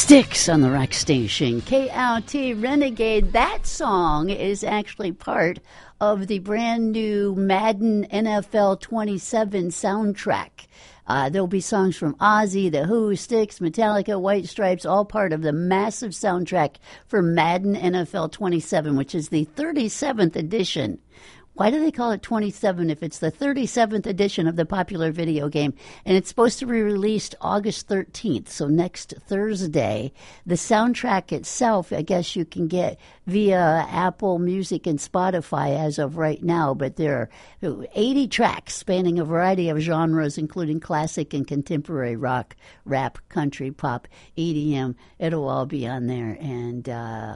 Styx on the rock station, KLT Renegade. That song is actually part of the brand new Madden NFL 27 soundtrack. There'll be songs from Ozzy, The Who, Styx, Metallica, White Stripes, all part of the massive soundtrack for Madden NFL 27, which is the 37th edition. Why do they call it 27 if it's the 37th edition of the popular video game? And it's supposed to be released August 13th, so next Thursday. The soundtrack itself, I guess you can get via Apple Music and Spotify as of right now, but there are 80 tracks spanning a variety of genres, including classic and contemporary rock, rap, country, pop, EDM. It'll all be on there. And,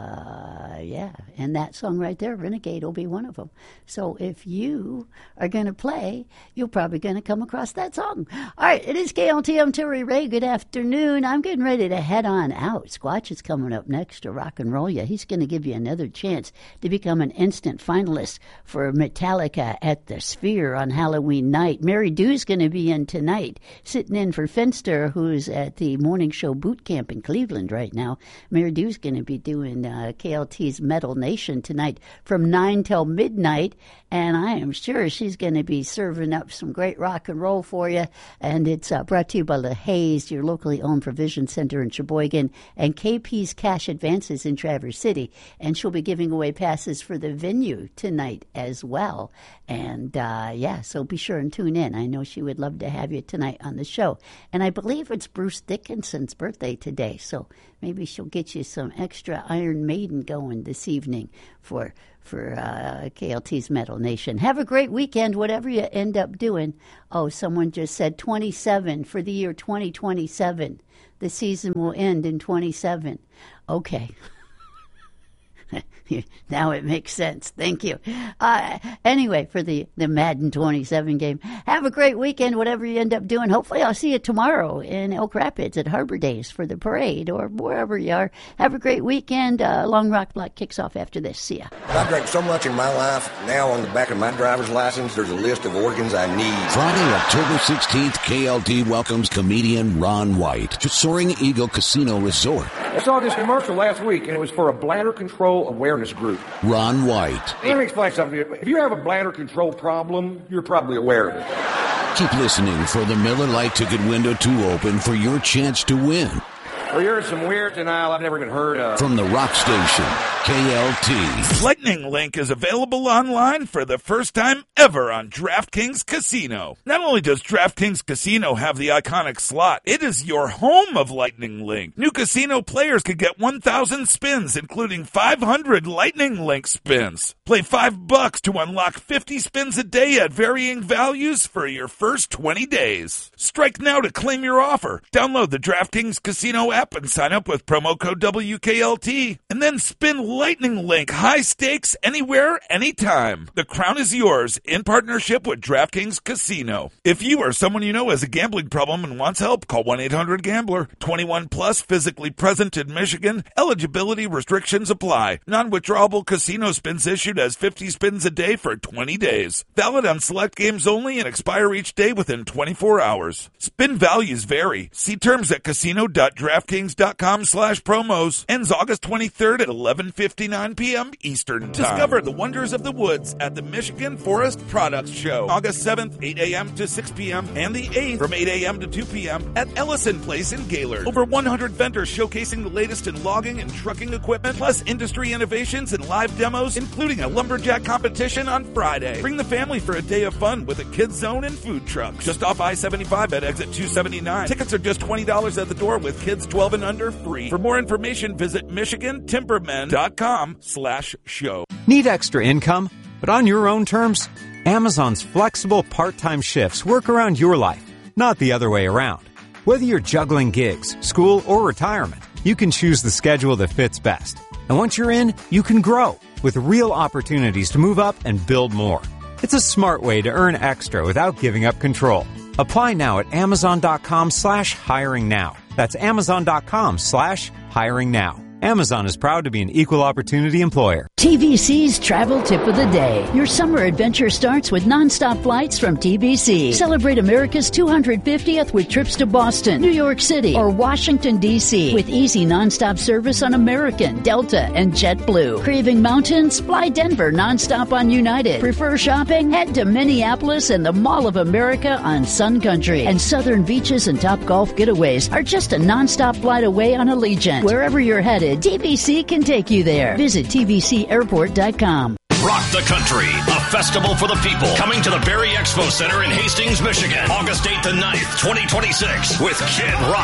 and that song right there, Renegade, will be one of them. So if you are going to play, you're probably going to come across that song. All right, it is KLT. I'm Terry Ray. Good afternoon. I'm getting ready to head on out. Squatch is coming up next to rock and roll you. He's going to give you another chance to become an instant finalist for Metallica at the Sphere on Halloween night. Mary Dew's going to be in tonight, sitting in for Finster, who's at the morning show boot camp in Cleveland right now. Mary Dew's going to be doing KLT's Metal Nation tonight from 9 till midnight. And I am sure she's going to be serving up some great rock and roll for you. And it's brought to you by LaHaye's, your locally owned provision center in Sheboygan, and KP's Cash Advances in Traverse City. And she'll be giving away passes for the venue tonight as well. And, so be sure and tune in. I know she would love to have you tonight on the show. And I believe it's Bruce Dickinson's birthday today, so maybe she'll get you some extra Iron Maiden going this evening for KLT's Metal Nation. Have a great weekend, whatever you end up doing. Oh, someone just said 27 for the year 2027. The season will end in 27. Okay. Now it makes sense. Thank you. Anyway, for the Madden 27 game, have a great weekend, whatever you end up doing. Hopefully I'll see you tomorrow in Elk Rapids at Harbor Days for the parade or wherever you are. Have a great weekend. Long Rock Block kicks off after this. See ya. I drank so much in my life. Now on the back of my driver's license, there's a list of organs I need. Friday, October 16th, KLT welcomes comedian Ron White to Soaring Eagle Casino Resort. I saw this commercial last week, and it was for a bladder control awareness group. Ron White. Let me explain something to you. If you have a bladder control problem, you're probably aware of it. Keep listening for the Miller Lite ticket window to open for your chance to win. Well, here's some weird denial I've never even heard of. From the rock station, KLT. Lightning Link is available online for the first time ever on DraftKings Casino. Not only does DraftKings Casino have the iconic slot, it is your home of Lightning Link. New casino players could get 1,000 spins, including 500 Lightning Link spins. Play $5 to unlock 50 spins a day at varying values for your first 20 days. Strike now to claim your offer. Download the DraftKings Casino app and sign up with promo code WKLT. And then spin Lightning Link high stakes anywhere, anytime. The crown is yours in partnership with DraftKings Casino. If you or someone you know has a gambling problem and wants help, call 1-800-GAMBLER. 21 plus, physically present in Michigan. Eligibility restrictions apply. Non-withdrawable casino spins issued as 50 spins a day for 20 days. Valid on select games only and expire each day within 24 hours. Spin values vary. See terms at casino.draftkings.com/promos. Ends August 23rd at 11:59 p.m. Eastern Time. Discover the wonders of the woods at the Michigan Forest Products Show. August 7th, 8 a.m. to 6 p.m. and the 8th from 8 a.m. to 2 p.m. at Ellison Place in Gaylord. Over 100 vendors showcasing the latest in logging and trucking equipment, plus industry innovations and live demos, including a lumberjack competition on Friday. Bring the family for a day of fun with a kids zone and food trucks. Just off I-75 at exit 279. Tickets are just $20 at the door with kids 12 and under free. For more information, visit MichiganTimbermen.com/show. Need extra income, but on your own terms? Amazon's flexible part-time shifts work around your life, not the other way around. Whether you're juggling gigs, school, or retirement, you can choose the schedule that fits best. And once you're in, you can grow with real opportunities to move up and build more. It's a smart way to earn extra without giving up control. Apply now at Amazon.com/hiring now. That's Amazon.com/hiring now. Amazon is proud to be an equal opportunity employer. TVC's Travel Tip of the Day. Your summer adventure starts with nonstop flights from TVC. Celebrate America's 250th with trips to Boston, New York City, or Washington, D.C. with easy nonstop service on American, Delta, and JetBlue. Craving mountains? Fly Denver nonstop on United. Prefer shopping? Head to Minneapolis and the Mall of America on Sun Country. And southern beaches and top golf getaways are just a nonstop flight away on Allegiant. Wherever you're headed, TVC can take you there. Visit TVCAirport.com. Rock the Country, a festival for the people, coming to the Berry Expo Center in Hastings, Michigan, August 8th and 9th, 2026, with Kid Rock.